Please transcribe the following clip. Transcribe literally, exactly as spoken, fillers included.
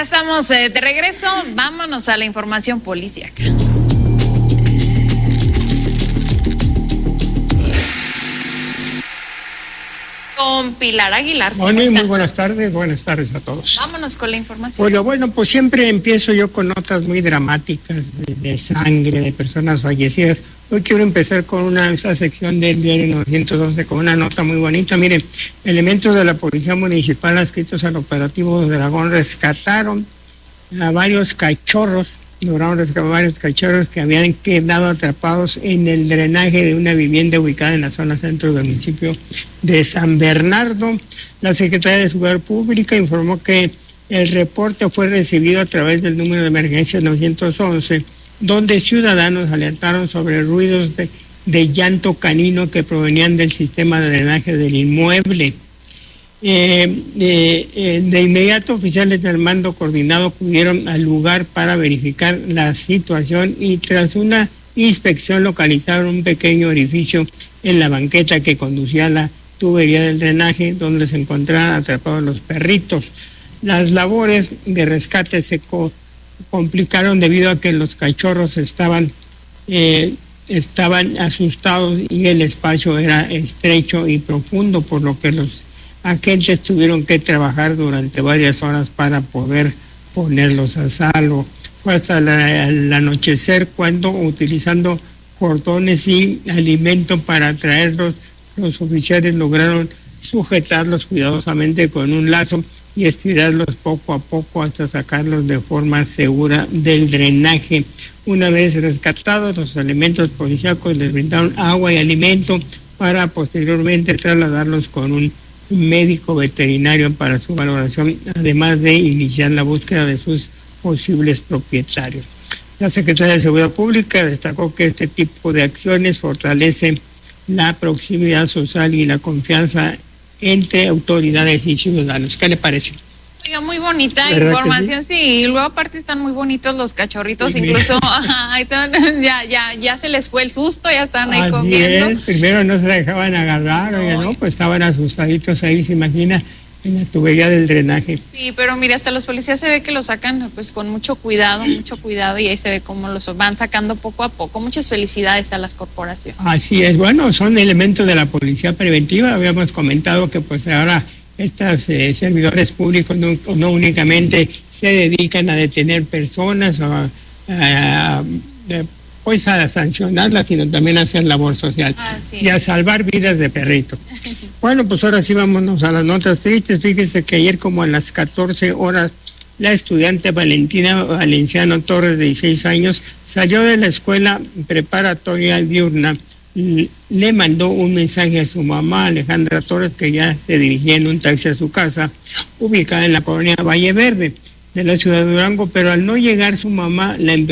estamos eh, de regreso. Vámonos a la información policíaca. Con Pilar Aguilar. Bueno, muy buenas tardes, buenas tardes a todos. Vámonos con la información. Oiga, bueno, pues siempre empiezo yo con notas muy dramáticas de, de sangre, de personas fallecidas. Hoy quiero empezar con una esa sección del diario novecientos once con una nota muy bonita. Miren, elementos de la Policía Municipal adscritos al operativo Dragón rescataron a varios cachorros, lograron rescatar varios cachorros que habían quedado atrapados en el drenaje de una vivienda ubicada en la zona centro del municipio de San Bernardo. La Secretaría de Seguridad Pública informó que el reporte fue recibido a través del número de emergencia novecientos once, donde ciudadanos alertaron sobre ruidos de, de llanto canino que provenían del sistema de drenaje del inmueble. Eh, eh, eh, de inmediato oficiales del mando coordinado acudieron al lugar para verificar la situación y tras una inspección localizaron un pequeño orificio en la banqueta que conducía a la tubería del drenaje donde se encontraban atrapados los perritos. Las labores de rescate se co- complicaron debido a que los cachorros estaban eh, estaban asustados y el espacio era estrecho y profundo, por lo que los agentes tuvieron que trabajar durante varias horas para poder ponerlos a salvo. Fue hasta la, el anochecer cuando, utilizando cordones y alimento para traerlos, los oficiales lograron sujetarlos cuidadosamente con un lazo y estirarlos poco a poco hasta sacarlos de forma segura del drenaje. Una vez rescatados, los elementos policíacos les brindaron agua y alimento para posteriormente trasladarlos con un médico veterinario para su valoración, además de iniciar la búsqueda de sus posibles propietarios. La Secretaría de Seguridad Pública destacó que este tipo de acciones fortalece la proximidad social y la confianza entre autoridades y ciudadanos. ¿Qué le parece? Oiga, muy bonita información, sí? sí, y luego aparte están muy bonitos los cachorritos, sí, incluso ajá, ya, ya, ya se les fue el susto, ya están ahí Así comiendo. Es. Primero no se dejaban agarrar, no, oiga, no, pues estaban asustaditos ahí, se imagina, en la tubería del drenaje. Sí, pero mira, hasta los policías se ve que los sacan pues con mucho cuidado, mucho cuidado, y ahí se ve cómo los van sacando poco a poco. Muchas felicidades a las corporaciones. Así es, bueno, son elementos de la policía preventiva, habíamos comentado que pues ahora estos eh, servidores públicos no, no únicamente se dedican a detener personas o a, a, a, pues a sancionarlas, sino también a hacer labor social y a salvar vidas de perritos. Bueno, pues ahora sí vámonos a las notas tristes. Fíjese que ayer como a las catorce horas la estudiante Valentina Valenciano Torres, de dieciséis años, salió de la escuela preparatoria diurna. Le mandó un mensaje a su mamá, Alejandra Torres, que ya se dirigía en un taxi a su casa, ubicada en la colonia Valle Verde de la ciudad de Durango, pero al no llegar su mamá la